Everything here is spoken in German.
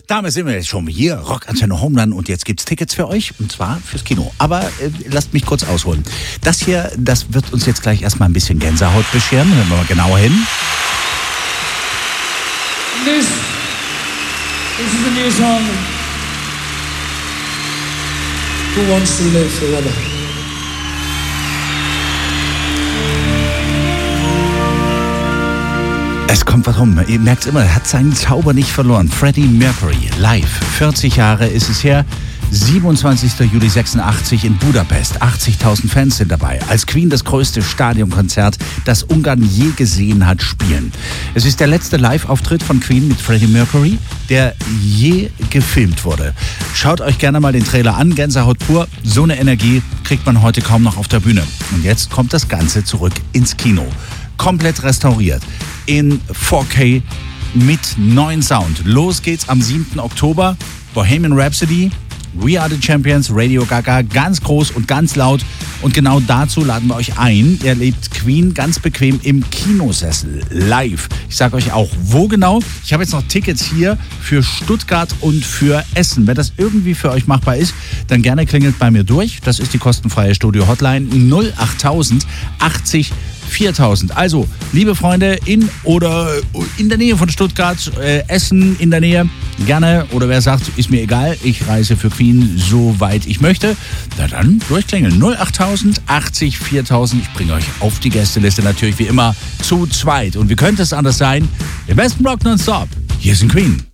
Damit sind wir jetzt schon hier, Rockantenne Homeland, und jetzt gibt's Tickets für euch, und zwar fürs Kino. Aber lasst mich kurz ausholen. Das hier, das wird uns jetzt gleich erstmal ein bisschen Gänsehaut bescheren. Hören wir mal genauer hin. This is a new song. Who wants to live forever? Es kommt was rum. Ihr merkt immer, er hat seinen Zauber nicht verloren. Freddie Mercury, live. 40 Jahre ist es her. 27. Juli 86 in Budapest. 80.000 Fans sind dabei. Als Queen das größte Stadionkonzert, das Ungarn je gesehen hat, spielen. Es ist der letzte Live-Auftritt von Queen mit Freddie Mercury, der je gefilmt wurde. Schaut euch gerne mal den Trailer an. Gänsehaut pur. So eine Energie kriegt man heute kaum noch auf der Bühne. Und jetzt kommt das Ganze zurück ins Kino. Komplett restauriert. In 4K mit neuen Sound. Los geht's am 7. Oktober. Bohemian Rhapsody, We Are the Champions, Radio Gaga, ganz groß und ganz laut. Und genau dazu laden wir euch ein. Ihr erlebt Queen ganz bequem im Kinosessel, live. Ich sage euch auch, wo genau. Ich habe jetzt noch Tickets hier für Stuttgart und für Essen. Wenn das irgendwie für euch machbar ist, dann gerne klingelt bei mir durch. Das ist die kostenfreie Studio-Hotline 08000 80 4000. Also, liebe Freunde, in der Nähe von Stuttgart, Essen in der Nähe, gerne. Oder wer sagt, ist mir egal, ich reise für Queen so weit ich möchte, na dann durchklingeln. 08000 80 4000. Ich bringe euch auf die Gästeliste natürlich wie immer zu zweit. Und wie könnte es anders sein? Im besten Rock nonstop. Hier sind Queen.